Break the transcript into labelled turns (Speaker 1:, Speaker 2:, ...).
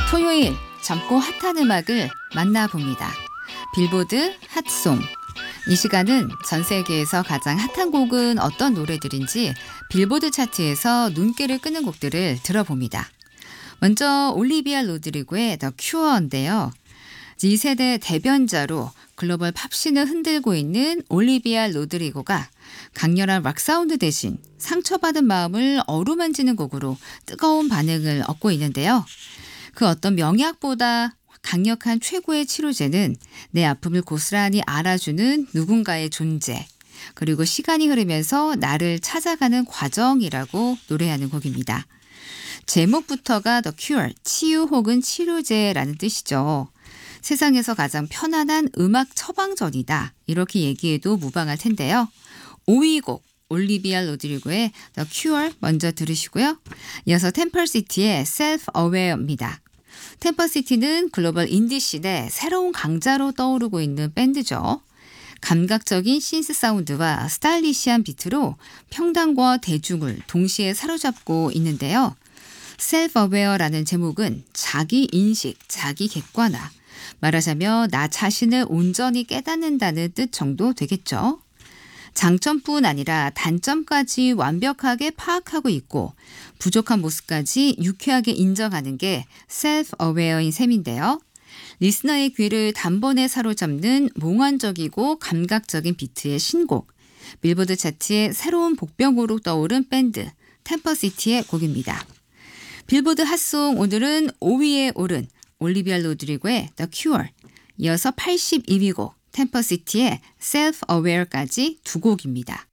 Speaker 1: 토요일 젊고 핫한 음악을 만나봅니다. 빌보드 핫송. 이 시간은 전 세계에서 가장 핫한 곡은 어떤 노래들인지 빌보드 차트에서 눈길을 끄는 곡들을 들어봅니다. 먼저 올리비아 로드리고의 The Cure인데요. 이 세대 대변자로 글로벌 팝씬을 흔들고 있는 올리비아 로드리고가 강렬한 락 사운드 대신 상처받은 마음을 어루만지는 곡으로 뜨거운 반응을 얻고 있는데요. 그 어떤 명약보다 강력한 최고의 치료제는 내 아픔을 고스란히 알아주는 누군가의 존재, 그리고 시간이 흐르면서 나를 찾아가는 과정이라고 노래하는 곡입니다. 제목부터가 The Cure, 치유 혹은 치료제라는 뜻이죠. 세상에서 가장 편안한 음악 처방전이다, 이렇게 얘기해도 무방할 텐데요. 5위 곡 올리비아 로드리고의 The Cure 먼저 들으시고요. 이어서 템펄시티의 Self-Aware입니다. 템퍼시티는 글로벌 인디씬의 새로운 강자로 떠오르고 있는 밴드죠. 감각적인 신스 사운드와 스타일리시한 비트로 평단과 대중을 동시에 사로잡고 있는데요. Self-Aware라는 제목은 자기 인식, 자기 객관화, 말하자면 나 자신을 온전히 깨닫는다는 뜻 정도 되겠죠. 장점뿐 아니라 단점까지 완벽하게 파악하고 있고 부족한 모습까지 유쾌하게 인정하는 게 셀프-어웨어인 셈인데요. 리스너의 귀를 단번에 사로잡는 몽환적이고 감각적인 비트의 신곡, 빌보드 차트의 새로운 복병으로 떠오른 밴드 템퍼시티의 곡입니다. 빌보드 핫송 오늘은 5위에 오른 올리비아 로드리고의 The Cure, 이어서 82위 곡 템퍼시티의 Self-Aware까지 두 곡입니다.